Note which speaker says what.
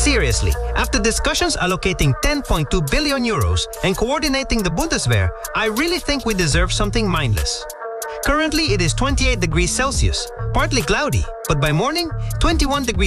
Speaker 1: Seriously, after discussions allocating 10.2 billion euros and coordinating the Bundeswehr, I really think we deserve something mindless. Currently, it is 28 degrees Celsius, partly cloudy, but by morning, 21 degrees